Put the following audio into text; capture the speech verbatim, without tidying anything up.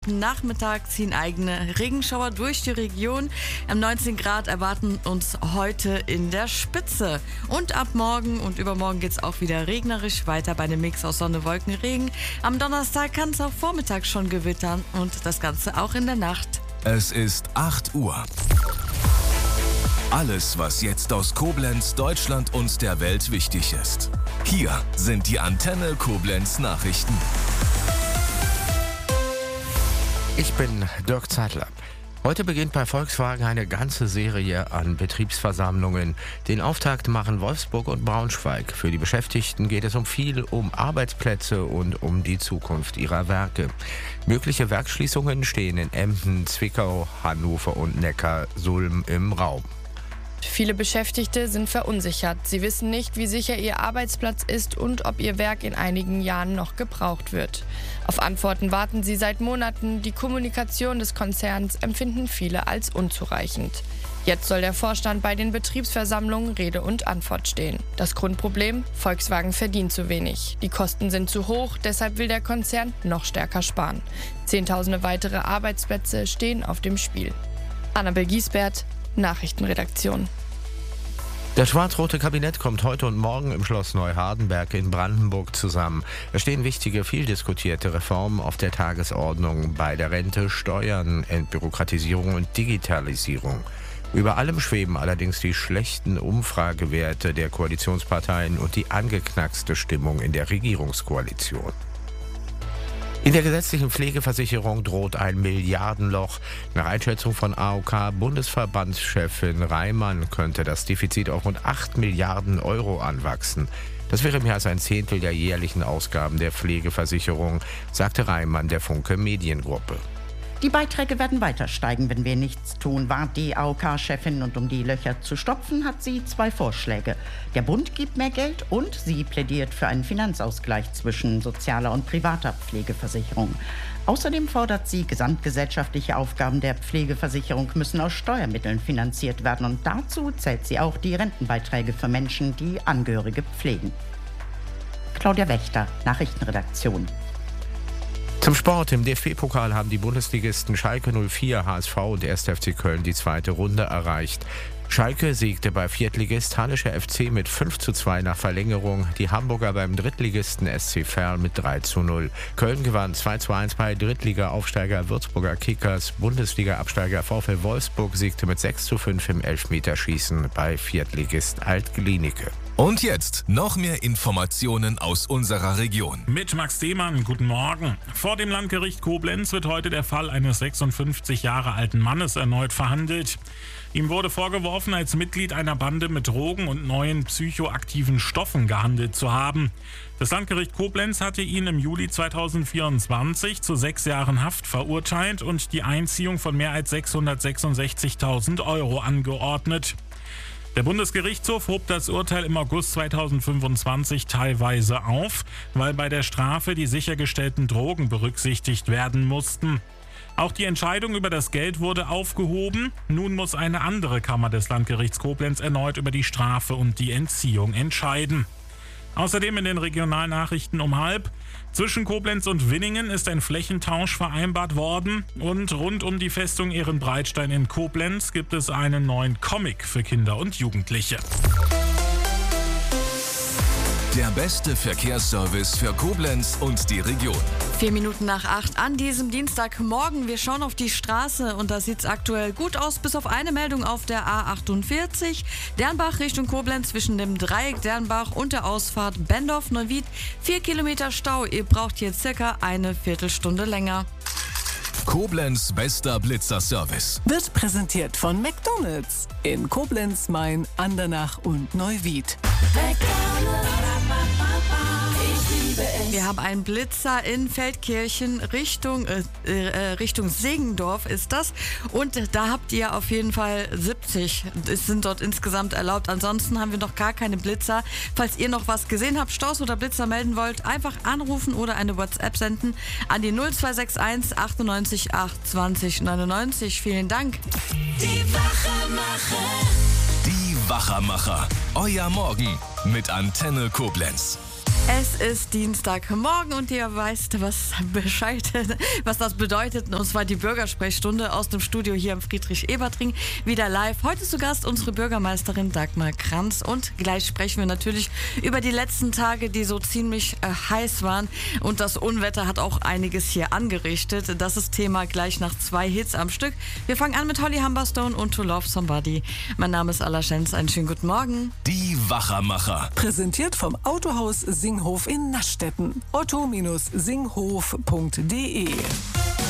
Nachmittag ziehen eigene Regenschauer durch die Region. Am neunzehn Grad erwarten uns heute in der Spitze. Und ab morgen und übermorgen geht es auch wieder regnerisch weiter bei einem Mix aus Sonne, Wolken, Regen. Am Donnerstag kann es auch vormittags schon gewittern und das Ganze auch in der Nacht. Es ist acht Uhr. Alles, was jetzt aus Koblenz, Deutschland und der Welt wichtig ist. Hier sind die Antenne Koblenz Nachrichten. Ich bin Dirk Zeitler. Heute beginnt bei Volkswagen eine ganze Serie an Betriebsversammlungen. Den Auftakt machen Wolfsburg und Braunschweig. Für die Beschäftigten geht es um viel, um Arbeitsplätze und um die Zukunft ihrer Werke. Mögliche Werksschließungen stehen in Emden, Zwickau, Hannover und Neckarsulm im Raum. Viele Beschäftigte sind verunsichert. Sie wissen nicht, wie sicher ihr Arbeitsplatz ist und ob ihr Werk in einigen Jahren noch gebraucht wird. Auf Antworten warten sie seit Monaten. Die Kommunikation des Konzerns empfinden viele als unzureichend. Jetzt soll der Vorstand bei den Betriebsversammlungen Rede und Antwort stehen. Das Grundproblem: Volkswagen verdient zu wenig. Die Kosten sind zu hoch, deshalb will der Konzern noch stärker sparen. Zehntausende weitere Arbeitsplätze stehen auf dem Spiel. Annabel Giesbert, Nachrichtenredaktion. Das schwarz-rote Kabinett kommt heute und morgen im Schloss Neuhardenberg in Brandenburg zusammen. Es stehen wichtige, viel diskutierte Reformen auf der Tagesordnung bei der Rente, Steuern, Entbürokratisierung und Digitalisierung. Über allem schweben allerdings die schlechten Umfragewerte der Koalitionsparteien und die angeknackste Stimmung in der Regierungskoalition. In der gesetzlichen Pflegeversicherung droht ein Milliardenloch. Nach Einschätzung von A O K-Bundesverbandschefin Reimann könnte das Defizit auf rund acht Milliarden Euro anwachsen. Das wäre mehr als ein Zehntel der jährlichen Ausgaben der Pflegeversicherung, sagte Reimann der Funke Mediengruppe. Die Beiträge werden weiter steigen, wenn wir nichts tun, warnt die A O K-Chefin. Und um die Löcher zu stopfen, hat sie zwei Vorschläge. Der Bund gibt mehr Geld und sie plädiert für einen Finanzausgleich zwischen sozialer und privater Pflegeversicherung. Außerdem fordert sie, gesamtgesellschaftliche Aufgaben der Pflegeversicherung müssen aus Steuermitteln finanziert werden. Und dazu zählt sie auch die Rentenbeiträge für Menschen, die Angehörige pflegen. Claudia Wächter, Nachrichtenredaktion. Zum Sport. Im D F B-Pokal haben die Bundesligisten Schalke null vier, H S V und erster F C Köln die zweite Runde erreicht. Schalke siegte bei Viertligist Hallischer F C mit fünf zu zwei nach Verlängerung, die Hamburger beim Drittligisten S C Verl mit drei zu null. Köln gewann zwei zu eins bei Drittliga-Aufsteiger Würzburger Kickers, Bundesliga-Absteiger VfL Wolfsburg siegte mit sechs zu fünf im Elfmeterschießen bei Viertligist Alt-Glienicke. Und jetzt noch mehr Informationen aus unserer Region. Mit Max Demann, guten Morgen. Vor dem Landgericht Koblenz wird heute der Fall eines sechsundfünfzig Jahre alten Mannes erneut verhandelt. Ihm wurde vorgeworfen, als Mitglied einer Bande mit Drogen und neuen psychoaktiven Stoffen gehandelt zu haben. Das Landgericht Koblenz hatte ihn im Juli zweitausendvierundzwanzig zu sechs Jahren Haft verurteilt und die Einziehung von mehr als sechshundertsechsundsechzigtausend Euro angeordnet. Der Bundesgerichtshof hob das Urteil im August zweitausendfünfundzwanzig teilweise auf, weil bei der Strafe die sichergestellten Drogen berücksichtigt werden mussten. Auch die Entscheidung über das Geld wurde aufgehoben. Nun muss eine andere Kammer des Landgerichts Koblenz erneut über die Strafe und die Entziehung entscheiden. Außerdem in den Regionalnachrichten um halb. Zwischen Koblenz und Winningen ist ein Flächentausch vereinbart worden und rund um die Festung Ehrenbreitstein in Koblenz gibt es einen neuen Comic für Kinder und Jugendliche. Der beste Verkehrsservice für Koblenz und die Region. Vier Minuten nach acht an diesem Dienstagmorgen. Wir schauen auf die Straße und da sieht es aktuell gut aus, bis auf eine Meldung auf der A achtundvierzig. Dernbach Richtung Koblenz zwischen dem Dreieck Dernbach und der Ausfahrt Bendorf-Neuwied. Vier Kilometer Stau. Ihr braucht hier circa eine Viertelstunde länger. Koblenz bester Blitzerservice. Wird präsentiert von McDonald's in Koblenz, Main, Andernach und Neuwied. Wir haben einen Blitzer in Feldkirchen Richtung, äh, äh, Richtung Segendorf ist das. Und da habt ihr auf jeden Fall siebzig. Es sind dort insgesamt erlaubt. Ansonsten haben wir noch gar keine Blitzer. Falls ihr noch was gesehen habt, Staus oder Blitzer melden wollt, einfach anrufen oder eine WhatsApp senden an die null zwei sechs eins achtundneunzig acht zwanzig neunundneunzig. Vielen Dank. Die Wachermacher. Die Wachermacher. Euer Morgen mit Antenne Koblenz. Es ist Dienstagmorgen und ihr weißt, was Bescheid, was das bedeutet. Und zwar die Bürgersprechstunde aus dem Studio hier im Friedrich-Ebert-Ring. Wieder live. Heute zu Gast unsere Bürgermeisterin Dagmar Kranz. Und gleich sprechen wir natürlich über die letzten Tage, die so ziemlich äh, heiß waren. Und das Unwetter hat auch einiges hier angerichtet. Das ist Thema gleich nach zwei Hits am Stück. Wir fangen an mit Holly Humberstone und To Love Somebody. Mein Name ist Alla Schenz. Einen schönen guten Morgen. Die Wachermacher. Präsentiert vom Autohaus Singhof in Naschstetten. otto Bindestrich singhof punkt de